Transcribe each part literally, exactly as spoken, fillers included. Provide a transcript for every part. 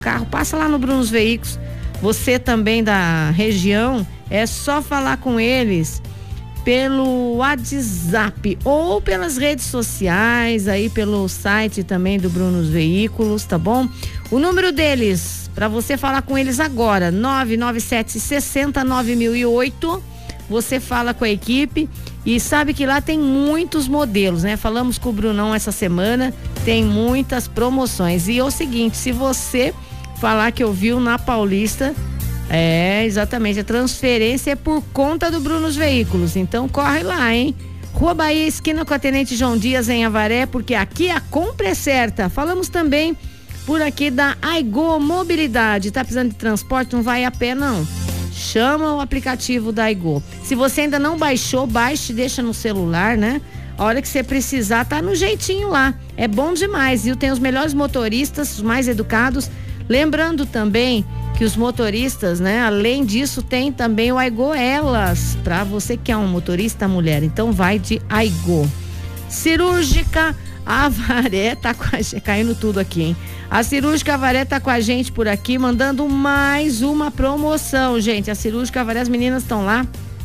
carro, passa lá no Brunos Veículos. Você também da região, é só falar com eles pelo WhatsApp ou pelas redes sociais, aí pelo site também do Brunos Veículos, tá bom? O número deles, para você falar com eles agora, nove nove sete seis zero nove mil e oito. Você fala com a equipe e sabe que lá tem muitos modelos, né? Falamos com o Brunão essa semana, tem muitas promoções. E é o seguinte, se você falar que ouviu na Paulista, é, exatamente, a transferência é por conta do Brunos Veículos, então corre lá, hein? Rua Bahia, esquina com a Tenente João Dias, em Avaré, porque aqui a compra é certa. Falamos também por aqui da Aigo Mobilidade. Tá precisando de transporte? Não vai a pé, não. Chama o aplicativo da Aigo. Se você ainda não baixou, baixe, deixa no celular, né? A hora que você precisar, tá no jeitinho lá. É bom demais, viu? Tem os melhores motoristas, os mais educados. Lembrando também que os motoristas, né? Além disso, tem também o Aigo Elas, pra você que é um motorista mulher. Então vai de Aigo. Cirúrgica Avaré tá com a gente, caindo tudo aqui, hein? A Cirúrgica Avaré tá com a gente por aqui, mandando mais uma promoção, gente. A Cirúrgica Avaré, as meninas estão lá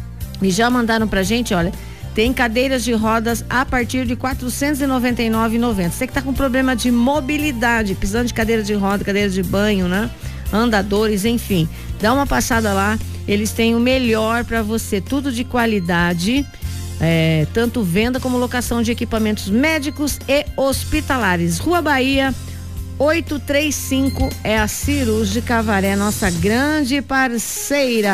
e já mandaram pra gente, olha, tem cadeiras de rodas a partir de quatrocentos e noventa e nove reais e noventa centavos. Você que tá com problema de mobilidade, precisando de cadeira de roda, cadeira de banho, né? Andadores, enfim, dá uma passada lá, eles têm o melhor para você, tudo de qualidade, é, tanto venda como locação de equipamentos médicos e hospitalares. Rua Bahia oitocentos e trinta e cinco é a Cirúrgica Avaré, nossa grande parceira.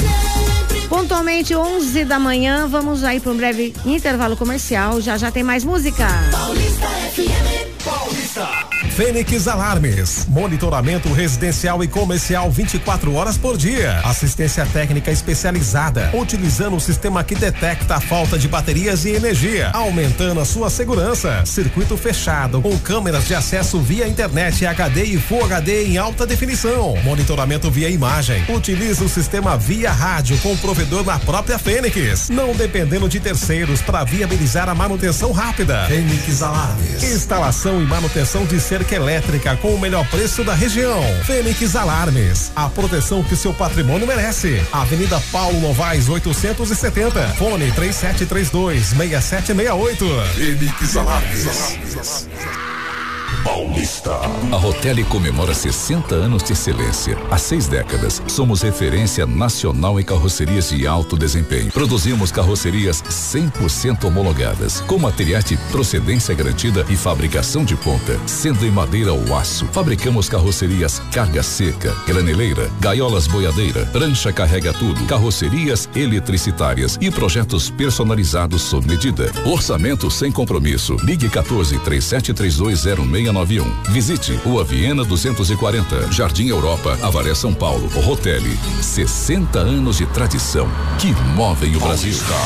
Pontualmente onze da manhã, vamos aí para um breve intervalo comercial, já já tem mais música. Paulista F M. Paulista. Fênix Alarmes, monitoramento residencial e comercial vinte e quatro horas por dia. Assistência técnica especializada, utilizando o sistema que detecta a falta de baterias e energia, aumentando a sua segurança. Circuito fechado, com câmeras de acesso via internet H D e Full H D em alta definição. Monitoramento via imagem. Utiliza o sistema via rádio com o provedor na própria Fênix, não dependendo de terceiros para viabilizar a manutenção rápida. Fênix Alarmes. Instalação e manutenção de cerca elétrica com o melhor preço da região. Fênix Alarmes, a proteção que seu patrimônio merece. Avenida Paulo Novaes oitocentos e setenta, fone três sete três dois, seis sete seis oito. Fênix Alarmes. Paulista. A Rotelli comemora sessenta anos de excelência. Há seis décadas, somos referência nacional em carrocerias de alto desempenho. Produzimos carrocerias cem por cento homologadas, com materiais de procedência garantida e fabricação de ponta, sendo em madeira ou aço. Fabricamos carrocerias carga seca, graneleira, gaiolas boiadeira, prancha carrega tudo, carrocerias eletricitárias e projetos personalizados sob medida. Orçamento sem compromisso. Ligue quatorze, três sete três dois, zero seis nove um. Visite Rua Viena duzentos e quarenta, Jardim Europa, Avaré, São Paulo. Rotelli, sessenta anos de tradição que movem o Brasil.